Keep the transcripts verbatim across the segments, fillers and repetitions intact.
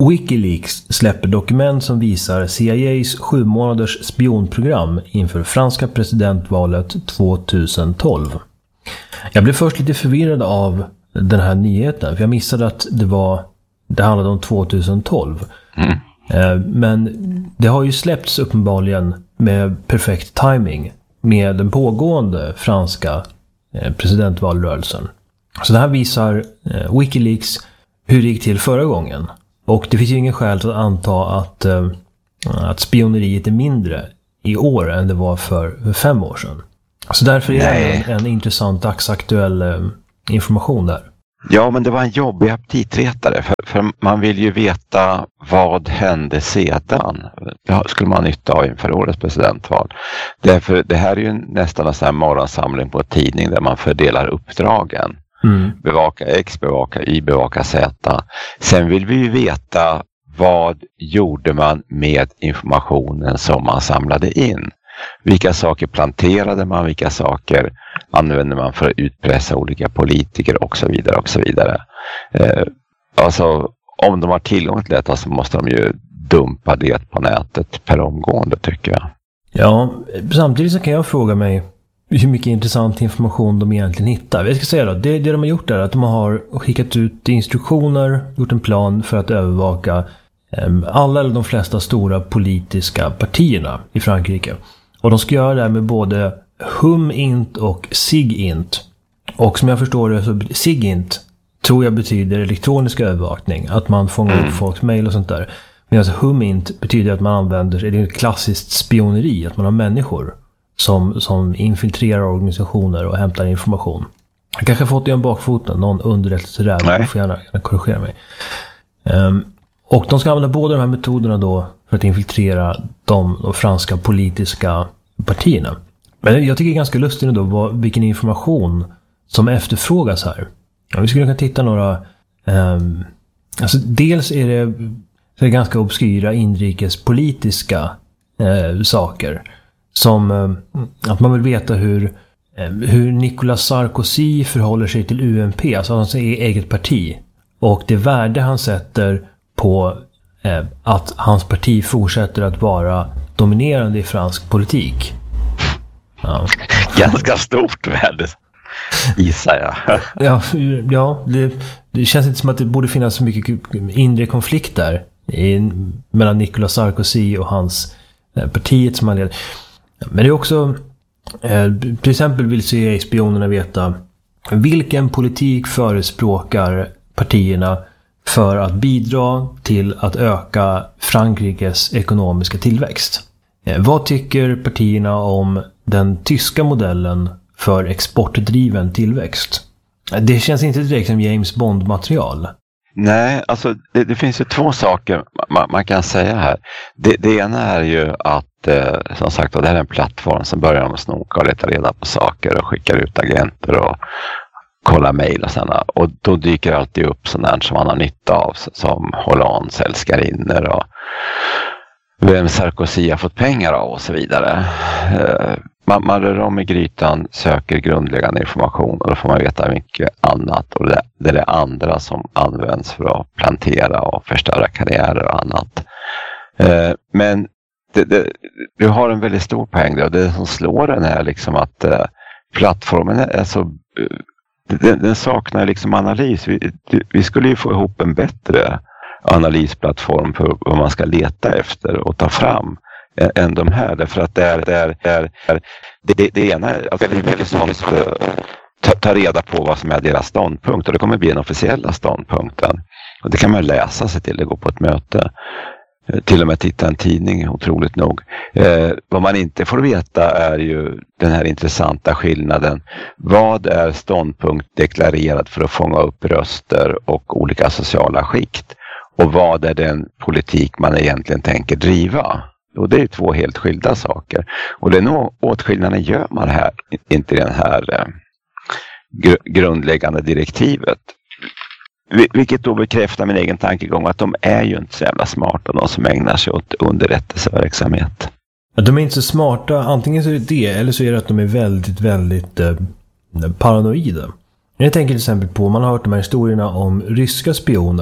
Wikileaks släpper dokument som visar C I A:s sju månaders spionprogram inför franska presidentvalet tjugohundratolv. Jag blev först lite förvirrad av den här nyheten, för jag missade att det var det handlade om tjugotolv. Mm. Men det har ju släppts uppenbarligen med perfekt timing med den pågående franska presidentvalrörelsen. Så det här visar Wikileaks hur det gick till förra gången. Och det finns ju ingen skäl att anta att, att spioneriet är mindre i år än det var för fem år sedan. Så därför är det en, en intressant dagsaktuell information där. Ja, men det var en jobbig aptitretare, för, för man vill ju veta vad hände sedan. Det skulle man nytta av inför årets presidentval. Därför, det här är ju nästan en sån här morgonsamling på en tidning där man fördelar uppdragen. Mm. Bevaka X, bevaka Y, bevaka Z. Sen vill vi ju veta vad gjorde man med informationen som man samlade in. Vilka saker planterade man, vilka saker använde man för att utpressa olika politiker och så vidare och så vidare. Eh, alltså om de har tillgång till detta så måste de ju dumpa det på nätet per omgående, tycker jag. Ja, samtidigt så kan jag fråga mig hur mycket intressant information de egentligen hittar. Jag ska säga då, det, det de har gjort är att de har skickat ut instruktioner, gjort en plan för att övervaka eh, alla eller de flesta stora politiska partierna i Frankrike. Och de ska göra det här med både HumInt och SIGINT. Och som jag förstår det så SIGINT tror jag betyder elektronisk övervakning. Att man fångar upp folks mejl och sånt där. Medan HumInt betyder att man använder, är det ett klassiskt spioneri. Att man har människor som, som infiltrerar organisationer och hämtar information. Jag kanske har fått det en bakfoten, någon underrättelseräv. Jag får gärna, gärna korrigera mig. Um, och de ska använda båda de här metoderna då för att infiltrera de, de franska politiska partierna. Men jag tycker det är ganska lustigt då vad, vilken information som efterfrågas här. Ja, vi skulle kunna titta några... Um, alltså dels är det, så är det ganska obskyra inrikespolitiska uh, saker. Som uh, att man vill veta hur, uh, hur Nicolas Sarkozy förhåller sig till U M P, alltså hans eget parti. Och det värde han sätter på eh, att hans parti fortsätter att vara dominerande i fransk politik. Ja. Ganska stort värde, gissar jag. ja, ja det, det känns inte som att det borde finnas så mycket inre konflikt där i, mellan Nicolas Sarkozy och hans eh, partiet som han leder. Men det är också eh, till exempel vill C I A-spionerna veta vilken politik förespråkar partierna för att bidra till att öka Frankrikes ekonomiska tillväxt. Eh, vad tycker partierna om den tyska modellen för exportdriven tillväxt? Det känns inte direkt som James Bond-material. Nej, alltså det, det finns ju två saker man, man kan säga här. Det, det ena är ju att, eh, som sagt, det här är en plattform som börjar med snoka och leta reda på saker och skickar ut agenter och kolla mejl och sådana. Och då dyker alltid upp sådant som man har nytta av, som Hollands älskarinnor och vem Sarkozy har fått pengar av och så vidare. Man, man rör om i grytan, söker grundläggande information och då får man veta mycket annat. Och det, det är det andra som används för att plantera och förstöra karriärer och annat. Men det, det, du har en väldigt stor poäng där, och det som slår den är liksom att plattformen är så... Den, den saknar liksom analys. Vi, vi skulle ju få ihop en bättre analysplattform för vad man ska leta efter och ta fram än de här. Därför att det är, det är, det är, det, det, det ena är att det är väldigt svårt att ta, ta reda på vad som är deras ståndpunkt, och det kommer bli den officiella ståndpunkten. Och det kan man läsa sig till, det går på ett möte. Till och med titta en tidning, otroligt nog. Eh, vad man inte får veta är ju den här intressanta skillnaden. Vad är ståndpunkt deklarerad för att fånga upp röster och olika sociala skikt? Och vad är den politik man egentligen tänker driva? Och det är två helt skilda saker. Och det är nog åtskillnaden gör man här, inte i den här eh, gr- grundläggande direktivet. Vilket då bekräftar min egen tankegång att de är ju inte så jävla smarta, de som ägnar sig åt underrättelseverksamhet. De är inte så smarta, antingen så är det det, eller så är det att de är väldigt, väldigt eh, paranoida. Jag tänker till exempel på, man har hört de här historierna om ryska spioner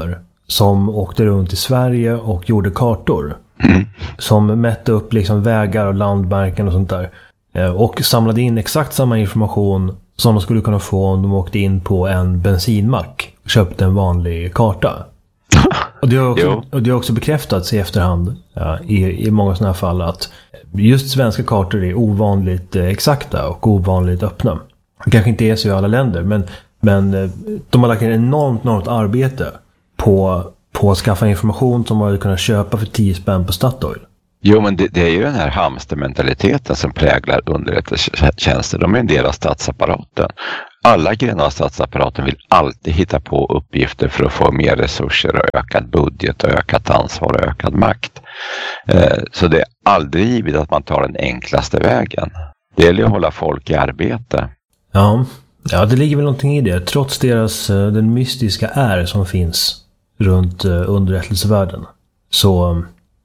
som åkte runt i Sverige och gjorde kartor. Mm. Som mätte upp liksom vägar och landmärken och sånt där. Och samlade in exakt samma information som de skulle kunna få om de åkte in på en bensinmack och köpte en vanlig karta. Och det har också, och det har också bekräftats i efterhand ja, i, i många sådana här fall att just svenska kartor är ovanligt eh, exakta och ovanligt öppna. Det kanske inte är så i alla länder, men, men eh, de har lagt in enormt, enormt arbete på, på att skaffa information som man hade kunnat köpa för tio spänn på Statoil. Jo, men det, det är ju den här hamstermentaliteten som präglar underrättelsetjänster. De är en del av statsapparaten. Alla grenar av statsapparaten vill alltid hitta på uppgifter för att få mer resurser och ökad budget och ökat ansvar och ökad makt. Eh, så det är aldrig givet att man tar den enklaste vägen. Det gäller att hålla folk i arbete. Ja, ja, det ligger väl någonting i det. Trots deras, den mystiska är som finns runt underrättelsevärlden. Så...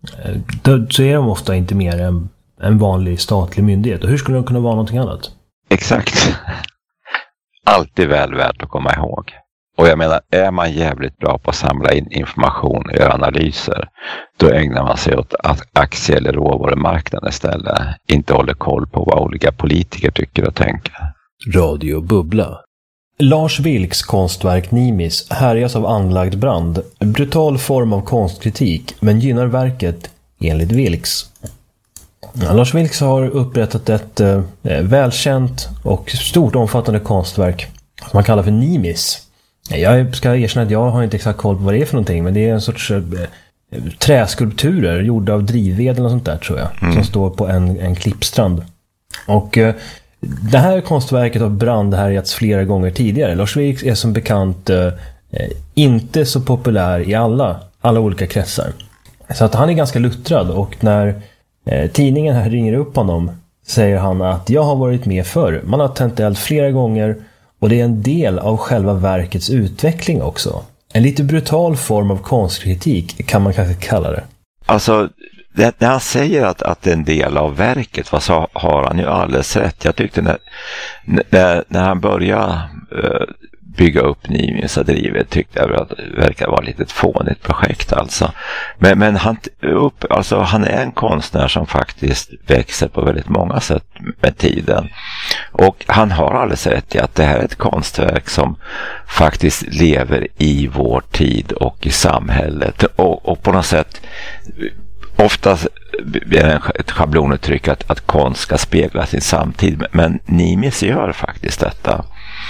så är de ofta inte mer än en vanlig statlig myndighet. Och hur skulle de kunna vara någonting annat? Exakt. Alltid väl värt att komma ihåg. Och jag menar, är man jävligt bra på att samla in information och göra analyser, då ägnar man sig åt aktie- eller råvarumarknaden istället. Inte håller koll på vad olika politiker tycker och tänker. Radio Bubbla. Lars Vilks konstverk Nimis härjas av anlagd brand. Brutal form av konstkritik, men gynnar verket enligt Vilks. Ja, Lars Vilks har upprättat ett eh, välkänt och stort omfattande konstverk som man kallar för Nimis. Jag ska erkänna att jag har inte exakt koll på vad det är för någonting, men det är en sorts eh, träskulpturer gjorda av drivved och sånt där, tror jag, mm. som står på en, en klippstrand. Och eh, det här konstverket har brandhärjats flera gånger tidigare. Lars Vilks är som bekant eh, inte så populär i alla, alla olika kretsar. Så att han är ganska luttrad, och när eh, tidningen här ringer upp honom säger han att jag har varit med förr. Man har tänt eld flera gånger, och det är en del av själva verkets utveckling också. En lite brutal form av konstkritik kan man kanske kalla det. Alltså... När han säger att, att det är en del av verket, vad så har han ju alldeles rätt. Jag tyckte när, när, när han började uh, bygga upp Nimis-drivet tyckte jag att det verkar vara lite ett fånigt projekt alltså. Men, men han, upp, alltså, han är en konstnär som faktiskt växer på väldigt många sätt med tiden. Och han har alldeles rätt i att det här är ett konstverk som faktiskt lever i vår tid och i samhället. Och, och på något sätt... Ofta är det ett schablonuttryck att, att konst ska spegla sin samtid, men Nimis gör faktiskt detta.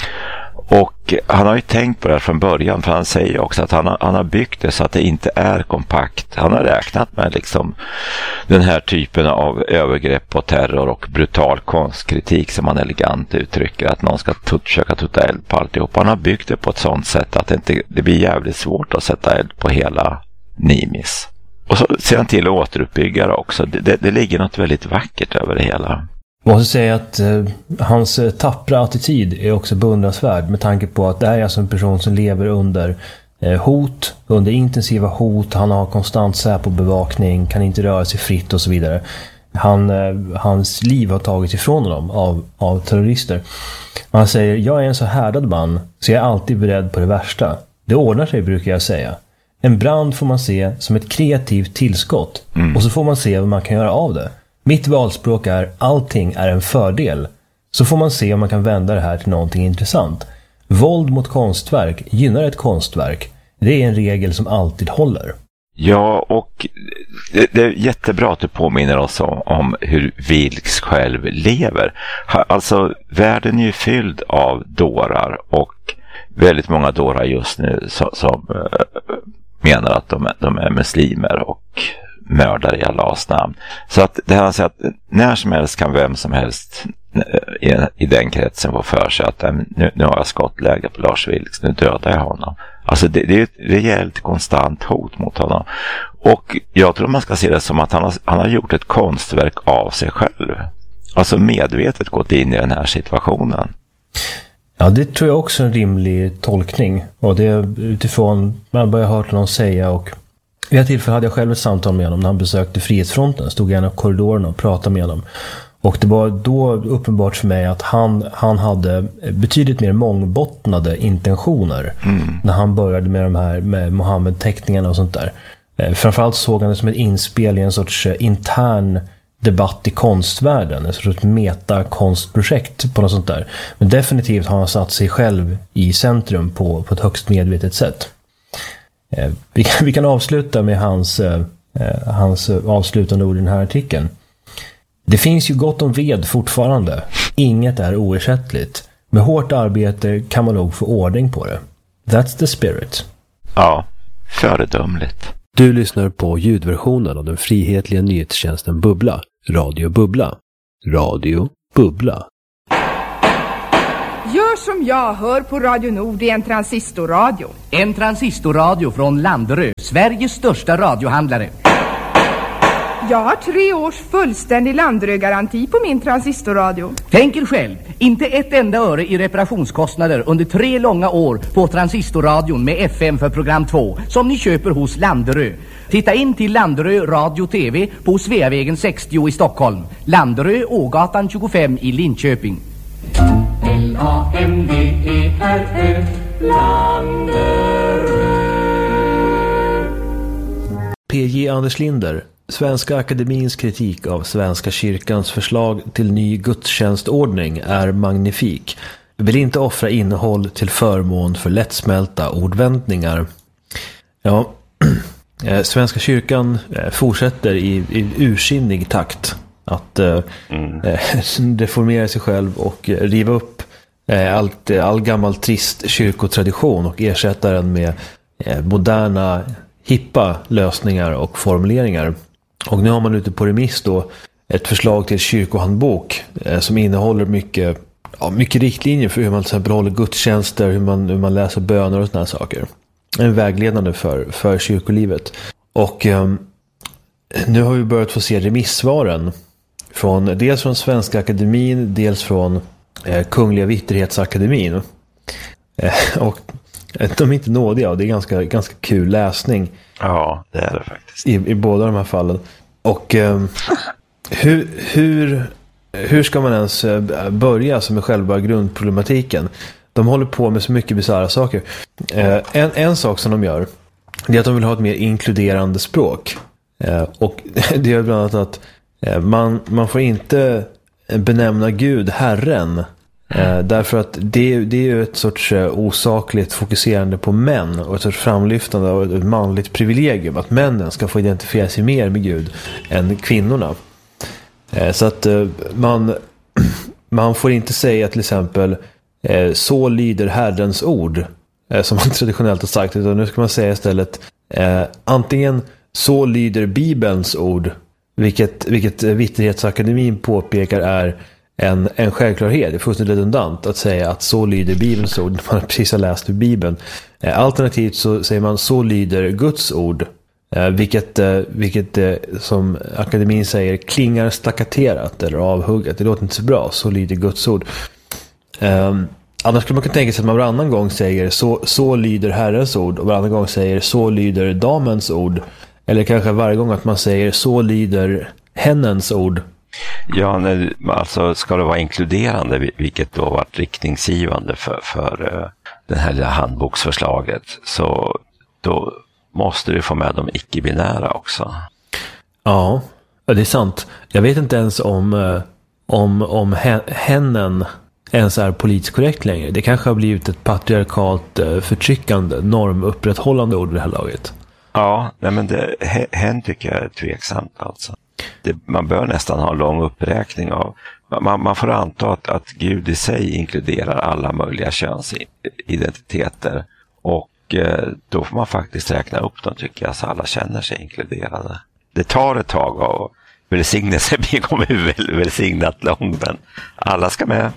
Och han har ju tänkt på det från början, för han säger också att han har, han har byggt det så att det inte är kompakt. Han har räknat med liksom den här typen av övergrepp och terror och brutal konstkritik som han elegant uttrycker, att någon ska tut, försöka tutta eld på alltihop. Han har byggt det på ett sånt sätt att det, inte, det blir jävligt svårt att sätta eld på hela Nimis. Och så ser han till att återuppbygga det också. Det, det, det ligger något väldigt vackert över det hela. Jag måste säga att eh, hans eh, tappra attityd är också beundransvärd, med tanke på att det här är alltså en person som lever under eh, hot, under intensiva hot. Han har konstant säpo-bevakning, kan inte röra sig fritt och så vidare. Han, eh, hans liv har tagits ifrån honom av, av terrorister. Han säger, jag är en så härdad man så jag är alltid beredd på det värsta. Det ordnar sig, brukar jag säga. En brand får man se som ett kreativt tillskott, mm. och så får man se vad man kan göra av det. Mitt valspråk är allting är en fördel. Så får man se om man kan vända det här till någonting intressant. Våld mot konstverk gynnar ett konstverk. Det är en regel som alltid håller. Ja, och det, det är jättebra att du påminner oss om, om hur Vilks själv lever. Alltså, världen är ju fylld av dårar, och väldigt många dårar just nu som, som menar att de är, de är muslimer och mördare i Allahs namn. Så att det här, så att när som helst kan vem som helst i, i den kretsen få för sig att nu, nu har jag skottläge på Lars Vilks, nu dödar jag honom. Alltså det, det är ett rejält konstant hot mot honom. Och jag tror man ska se det som att han har, han har gjort ett konstverk av sig själv. Alltså medvetet gått in i den här situationen. Ja, det tror jag också är en rimlig tolkning. Och det är utifrån, man börjar hört någon säga, och vid ett tillfälle hade jag själv ett samtal med honom när han besökte Frihetsfronten. Stod i en av korridorerna och pratade med honom. Och det var då uppenbart för mig att han, han hade betydligt mer mångbottnade intentioner mm. när han började med de här med Mohammed-teckningarna och sånt där. Framförallt såg han det som ett inspel i en sorts intern debatt i konstvärlden, ett sorts metakonstprojekt på något sånt där. Men definitivt har han satt sig själv i centrum på, på ett högst medvetet sätt. Eh, vi, kan, vi kan avsluta med hans, eh, hans avslutande ord i den här artikeln. Det finns ju gott om ved fortfarande. Inget är oersättligt. Med hårt arbete kan man nog få ordning på det. That's the spirit. Ja, föredömligt. Du lyssnar på ljudversionen av den frihetliga nyhetstjänsten Bubbla. Radio Bubbla. Radio Bubbla. Gör som jag, hör på Radio Nord i en transistorradio. En transistorradio från Landerö, Sveriges största radiohandlare. Jag har tre års fullständig Landerö-garanti på min transistorradio. Tänk er själv, inte ett enda öre i reparationskostnader under tre långa år på transistorradion med F M för program två som ni köper hos Landerö. Titta in till Landerö Radio T V på Sveavägen sextio i Stockholm. Landerö, Ågatan tjugofem i Linköping. L A N D E R Ö, Landerö. P J Anders Linder, Svenska Akademins kritik av Svenska kyrkans förslag till ny gudstjänstordning är magnifik. Vill inte offra innehåll till förmån för lättsmälta ordvändningar. Ja, Svenska kyrkan fortsätter i, i ursinnig takt att eh, mm. reformera sig själv och riva upp eh, allt, all gammal trist kyrkotradition och ersätta den med eh, moderna, hippa lösningar och formuleringar. Och nu har man ute på remiss då ett förslag till kyrkohandbok eh, som innehåller mycket, ja, mycket riktlinjer för hur man till exempel håller gudstjänster, hur man, hur man läser böner och såna här saker. En vägledande för, för kyrkolivet. Och eh, nu har vi börjat få se remissvaren från, dels från Svenska Akademin, dels från eh, Kungliga Vitterhetsakademin. Eh, och de är inte nådiga och det är ganska, ganska kul läsning. Ja, det är det faktiskt. I, i båda de här fallen. Och eh, hur, hur, hur ska man ens börja som är själva grundproblematiken? De håller på med så mycket bizarra saker. Eh, en, en sak som de gör, det är att de vill ha ett mer inkluderande språk. Eh, och det gör bland annat att eh, man, man får inte benämna Gud Herren. Eh, därför att det, det är ju ett sorts eh, osakligt fokuserande på män och ett sorts framlyftande av ett manligt privilegium att männen ska få identifiera sig mer med Gud än kvinnorna. Eh, så att eh, man, man får inte säga till exempel eh, så lyder Herrens ord eh, som man traditionellt har sagt, utan nu ska man säga istället eh, antingen så lyder Bibelns ord, vilket, vilket Vitterhetsakademin påpekar är En, en självklarhet. Det är fullständigt redundant att säga att så lyder Bibelns ord när man precis har läst ur Bibeln. Eh, alternativt så säger man så lyder Guds ord. Eh, vilket, eh, vilket eh, som akademin säger klingar stackaterat eller avhuggat. Det låter inte så bra. Så lyder Guds ord. Eh, annars skulle man kunna tänka sig att man varannan gång säger så, så lyder Herrens ord och varannan gång säger så lyder damens ord. Eller kanske varje gång att man säger så lyder hennens ord. Ja, när, alltså ska det vara inkluderande, vilket då varit riktningsgivande för, för uh, det här lilla handboksförslaget, så då måste du få med de icke-binära också. Ja, det är sant. Jag vet inte ens om, uh, om, om hennen ens är politiskt korrekt längre. Det kanske har blivit ett patriarkalt uh, förtryckande, normupprätthållande ord vid det här laget. Ja, nej men det, hen tycker jag är tveksamt alltså. Det, man bör nästan ha en lång uppräkning av. Man, man får anta att, att Gud i sig inkluderar alla möjliga könsidentiteter. Och eh, då får man faktiskt räkna upp dem, tycker jag, så alla känner sig inkluderade. Det tar ett tag och välsignelse blir kommer välsignat lång, men alla ska med.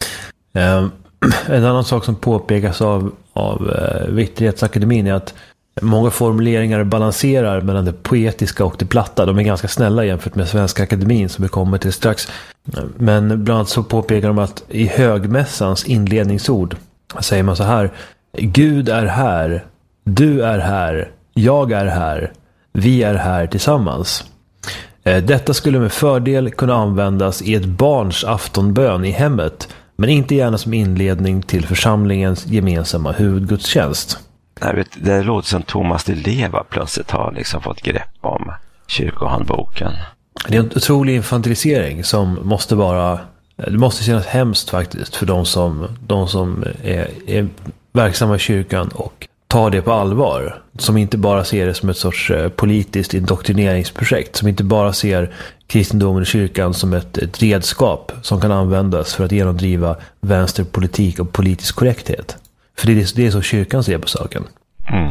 Um, en annan sak som påpekas av, av uh, Vitterhetsakademin är att många formuleringar balanserar mellan det poetiska och det platta. De är ganska snälla jämfört med Svenska Akademin som vi kommer till strax. Men bland annat så påpekar de att i högmässans inledningsord säger man så här: Gud är här, du är här, jag är här, vi är här tillsammans. Detta skulle med fördel kunna användas i ett barns aftonbön i hemmet, men inte gärna som inledning till församlingens gemensamma huvudgudstjänst. Jag vet, det låter som Thomas Di Leva plötsligt har liksom fått grepp om kyrkohandboken. Det är en otrolig infantilisering som måste vara, det måste kännas hemskt faktiskt för de som, de som är, är verksamma i kyrkan och tar det på allvar. Som inte bara ser det som ett sorts politiskt indoktrineringsprojekt. Som inte bara ser kristendomen i kyrkan som ett, ett redskap som kan användas för att genomdriva vänsterpolitik och politisk korrekthet. För det är, det är så kyrkan ser på saken. Mm.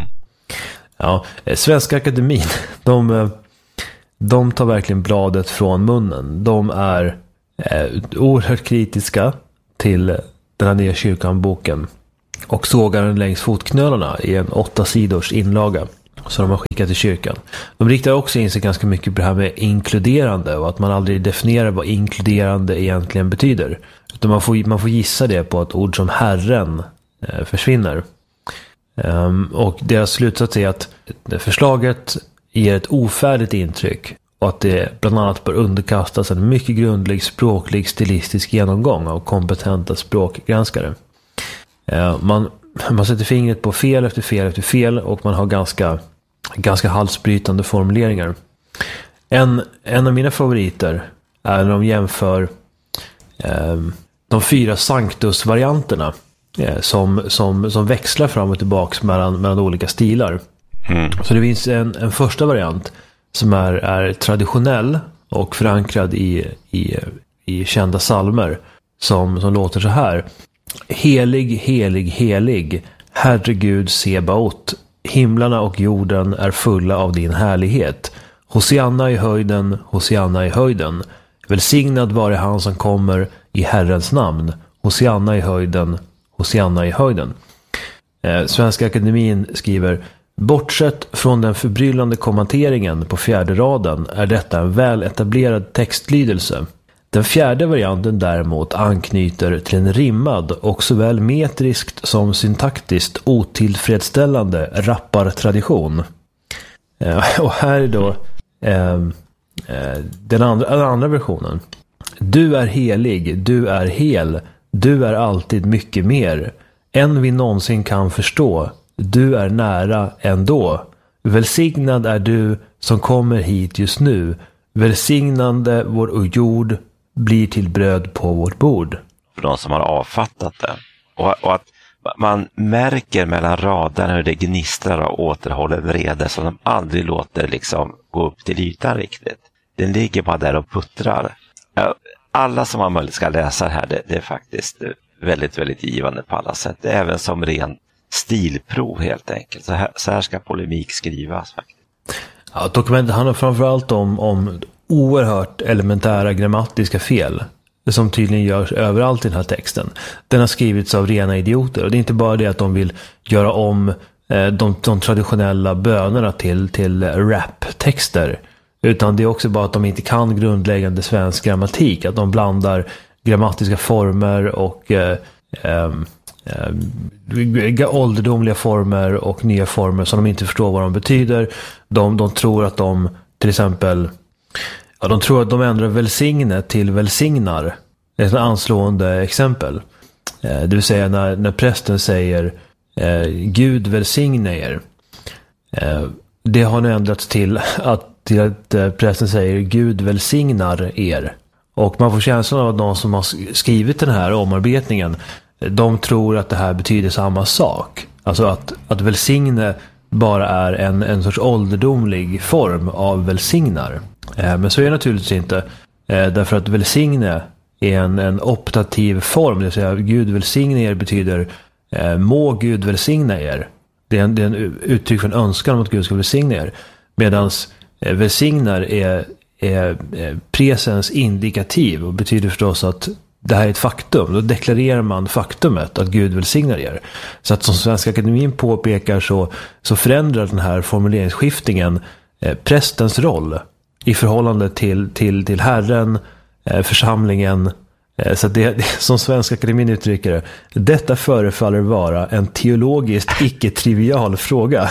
Ja, Svenska Akademin, de, de tar verkligen bladet från munnen. De är eh, oerhört kritiska till den här nya kyrkanboken. Och sågar den längs fotknölarna i en åtta sidors inlaga som de har skickat till kyrkan. De riktar också in sig ganska mycket på det här med inkluderande och att man aldrig definierar vad inkluderande egentligen betyder. Utan man får, man får gissa det på att ord som Herren eh, försvinner. Um, och deras slutsats är att förslaget ger ett ofärdigt intryck och att det bland annat bör underkastas en mycket grundlig språklig stilistisk genomgång av kompetenta språkgranskare. Man, man sätter fingret på fel efter fel efter fel och man har ganska, ganska halsbrytande formuleringar. En, en av mina favoriter är när de jämför eh, de fyra Sanctus-varianterna eh, som, som, som växlar fram och tillbaka mellan, mellan olika stilar. Mm. Så det finns en, en första variant som är, är traditionell och förankrad i, i, i kända psalmer som, som låter så här. Helig, helig, helig, Herregud Sebaot, himlarna och jorden är fulla av din härlighet. Hosianna i höjden, Hosianna i höjden. Välsignad vare han som kommer i Herrens namn. Hosianna i höjden, Hosianna i höjden. Eh, Svenska Akademin skriver: bortsett från den förbryllande kommenteringen på fjärde raden är detta en väl etablerad textlydelse. Den fjärde varianten däremot anknyter till en rimmad och såväl metriskt som syntaktiskt otillfredsställande rappartradition. Eh, och här är då eh, eh, den, andra, den andra versionen. Du är helig, du är hel, du är alltid mycket mer. Än vi någonsin kan förstå, du är nära ändå. Välsignad är du som kommer hit just nu. Välsignande vår jord blir till bröd på vårt bord. För de som har avfattat det. Och, och att man märker mellan raderna hur det gnistrar och återhåller vrede som de aldrig låter liksom gå upp till ytan riktigt. Den ligger bara där och puttrar. Alla som har möjlighet ska läsa det här, det, det är faktiskt väldigt, väldigt givande på alla sätt. Även som ren stilprov helt enkelt. Så här, så här ska polemik skrivas faktiskt. Ja, dokumentet handlar framförallt om, om oerhört elementära grammatiska fel som tydligen görs överallt i den här texten. Den har skrivits av rena idioter och det är inte bara det att de vill göra om eh, de, de traditionella bönerna till, till rap-texter, utan det är också bara att de inte kan grundläggande svensk grammatik, att de blandar grammatiska former och eh, eh, eh, ålderdomliga former och nya former som de inte förstår vad de betyder. De, de tror att de till exempel Ja, de tror att de ändrar välsigne till välsignar. Det är ett anslående exempel. Eh, det vill säga när, när prästen säger eh, Gud välsigne er. Eh, det har nu ändrats till att, till att eh, prästen säger Gud välsignar er. Och man får känslan av att de som har skrivit den här omarbetningen, de tror att det här betyder samma sak. Alltså att, att välsigne bara är en, en sorts ålderdomlig form av välsignar. Eh, men så är det naturligtvis inte. Eh, därför att välsigne är en, en optativ form. Det vill säga Gud välsigne er betyder eh, må Gud välsigna er. Det är en, det är en uttryck för en önskan om att Gud ska välsigna er. Medan eh, välsignar är, är, är presens indikativ och betyder förstås att det här är ett faktum. Då deklarerar man faktumet att Gud välsignar er. Så att som Svenska Akademin påpekar så, så förändrar den här formuleringsskiftningen eh, prästens roll i förhållande till, till, till Herren, eh, församlingen Så det, som Svenska Akademin uttrycker det, detta förefaller vara en teologiskt icke-trivial fråga.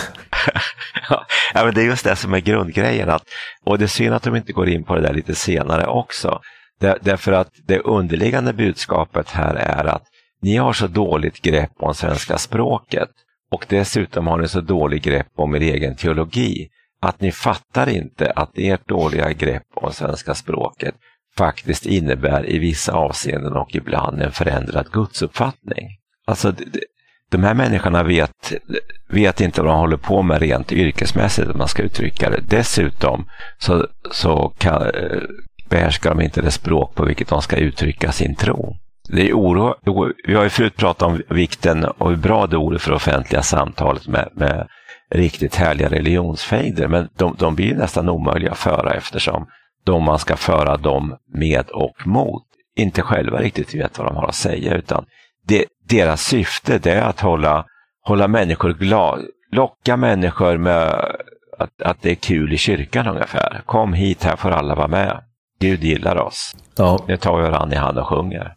Ja, men det är just det som är grundgrejen. Att, och det är synd att de inte går in på det där lite senare också. Där, därför att det underliggande budskapet här är att ni har så dåligt grepp om svenska språket och dessutom har ni så dåligt grepp om er egen teologi att ni fattar inte att ert dåliga grepp om svenska språket faktiskt innebär i vissa avseenden och ibland en förändrad gudsuppfattning. Alltså de här människorna vet, vet inte vad de håller på med rent yrkesmässigt, om man ska uttrycka det. Dessutom så, så kan, behärskar de inte det språk på vilket de ska uttrycka sin tro. Det är oro, vi har ju förut pratat om vikten och hur bra det är för offentliga samtalet med, med riktigt härliga religionsfejder, men de, de blir nästan omöjliga att föra eftersom de man ska föra dem med och mot inte själva riktigt vet vad de har att säga, utan det, deras syfte det är att hålla, hålla människor glada, locka människor med att, att det är kul i kyrkan ungefär. Kom hit, här får alla vara med. Gud gillar oss. Ja. Nu tar vi varandra i hand och sjunger.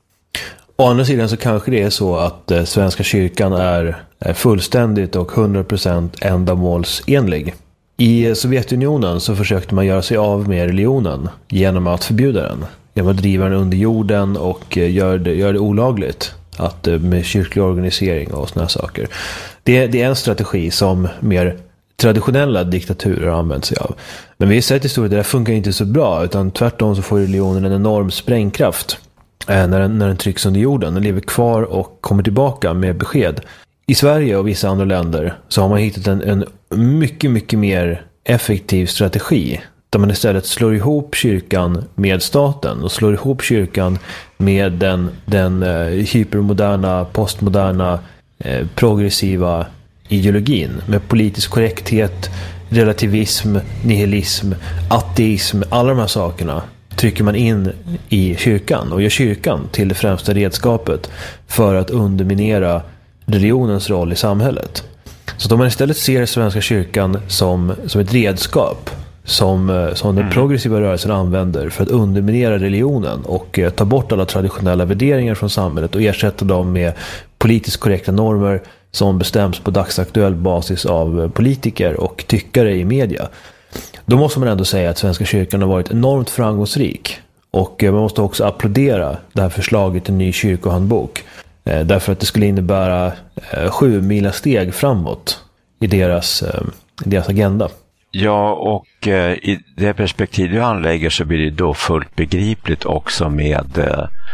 Å andra sidan så kanske det är så att eh, Svenska kyrkan är, är fullständigt och hundra procent ändamålsenlig. I Sovjetunionen så försökte man göra sig av med religionen genom att förbjuda den. Genom att driva den under jorden och eh, göra det, gör det olagligt att, eh, med kyrklig organisering och såna här saker. Det, det är en strategi som mer traditionella diktaturer har använt sig av. Men vi har sett historier där det funkar inte så bra, utan tvärtom så får religionen en enorm sprängkraft när den, när den trycks under jorden. Den lever kvar och kommer tillbaka med besked. I Sverige och vissa andra länder så har man hittat en, en mycket, mycket mer effektiv strategi där man istället slår ihop kyrkan med staten och slår ihop kyrkan med den, den eh, hypermoderna, postmoderna, eh, progressiva ideologin med politisk korrekthet, relativism, nihilism, ateism, alla de här sakerna trycker man in i kyrkan och gör kyrkan till det främsta redskapet för att underminera religionens roll i samhället. Så om man istället ser Svenska kyrkan som, som ett redskap som, som den progressiva rörelsen använder för att underminera religionen och eh, ta bort alla traditionella värderingar från samhället och ersätta dem med politiskt korrekta normer som bestäms på dagsaktuell basis av politiker och tyckare i media. Då måste man ändå säga att Svenska kyrkan har varit enormt framgångsrik. Och man måste också applådera det här förslaget till en ny kyrkohandbok. Därför att det skulle innebära sju mila steg framåt i deras, i deras agenda. Ja, och i det perspektiv du anlägger så blir det då fullt begripligt också med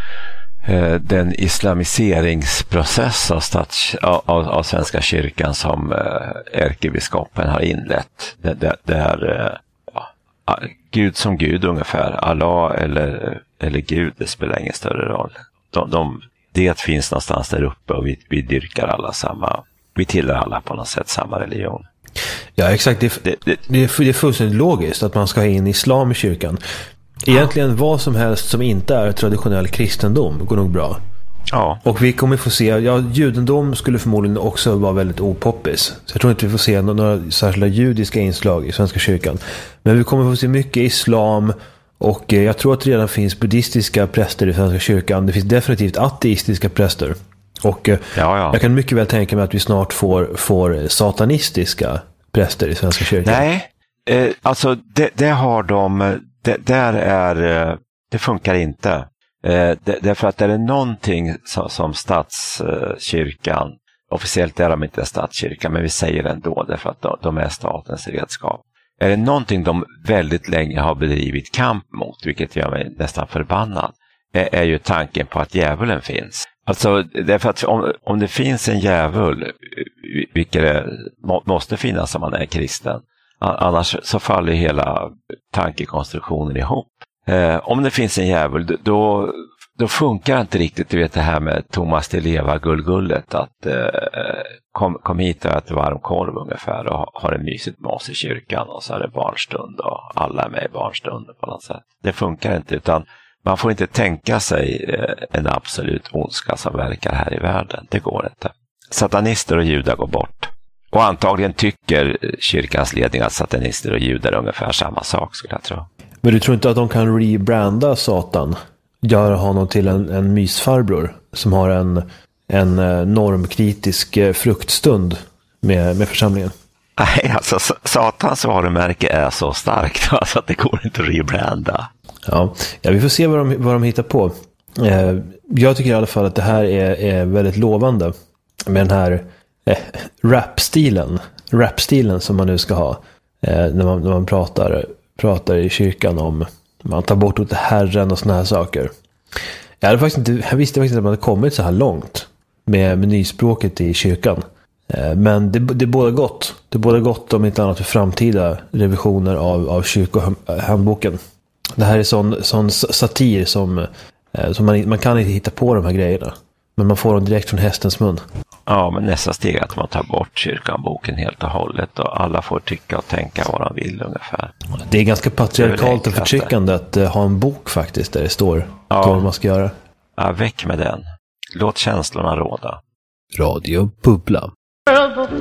den islamiseringsprocess av, stats, av, av Svenska kyrkan som ärkebiskopen har inlett. Där, där ja, Gud som Gud ungefär, Allah eller, eller Gud, det spelar ingen större roll. De, de, det finns någonstans där uppe och vi, vi dyrkar alla samma, vi tillhör alla på något sätt samma religion. Ja, exakt. Det, det, det, det är fullständigt logiskt att man ska ha in islam i kyrkan. Egentligen vad som helst som inte är traditionell kristendom går nog bra. Ja. Och vi kommer få se, ja, judendom skulle förmodligen också vara väldigt opoppis. Så jag tror inte vi får se några särskilda judiska inslag i Svenska kyrkan. Men vi kommer få se mycket islam och jag tror att det redan finns buddhistiska präster i Svenska kyrkan. Det finns definitivt ateistiska präster. Och ja, ja. Jag kan mycket väl tänka mig att vi snart får, får satanistiska präster i Svenska kyrkan. Nej, eh, alltså det, det har de... Det, där är, det funkar inte. Eh, det, därför att det är någonting som, som statskyrkan, officiellt är de inte statskyrkan, men vi säger ändå därför att de, de är statens redskap. Är det någonting de väldigt länge har bedrivit kamp mot, vilket gör mig nästan förbannad, är, är ju tanken på att djävulen finns. Alltså, därför att om, om det finns en djävul, vilket det må, måste finnas om man är kristen, annars så faller hela tankekonstruktionen ihop. Eh, om det finns en djävul, då, då funkar inte riktigt, du vet det här med Thomas Di Leva gullgullet, att eh, kom, kom hit och ät varm korv ungefär och har en mysigt med oss i kyrkan och så är det barnstund och alla är med i barnstunden på något sätt. Det funkar inte, utan man får inte tänka sig eh, en absolut ondska som verkar här i världen. Det går inte. Satanister och judar går bort. Och antagligen tycker kyrkans ledning att satanister och judar är ungefär samma sak, skulle jag tro. Men du tror inte att de kan rebranda Satan göra honom till en, en mysfarbror som har en, en normkritisk fruktstund med, med församlingen. Nej, alltså Satans varumärke är så starkt alltså, att det går inte att rebranda. Ja, ja, vi får se vad de, vad de hittar på. Eh, jag tycker i alla fall att det här är, är väldigt lovande med den här eh, rap-stilen. Rap-stilen som man nu ska ha eh, när, man, när man pratar, pratar i kyrkan om man tar bort åt Herren och såna här saker. Jag, hade faktiskt inte, jag visste faktiskt att man hade kommit så här långt med, med nyspråket i kyrkan. Eh, men det, det är både gott. Det är både gott om inte annat för framtida revisioner av, av kyrkohandboken. Det här är sån, sån satir som, eh, som man, man kan inte hitta på de här grejerna. Men man får dem direkt från hästens mun. Ja, men nästa steg är att man tar bort kyrkanboken helt och hållet och alla får tycka och tänka vad de vill ungefär. Det är ganska patriarkalt och förtryckande att uh, ha en bok faktiskt där det står ja. vad man ska göra. Ja, väck med den. Låt känslorna råda. Radio Bubbla.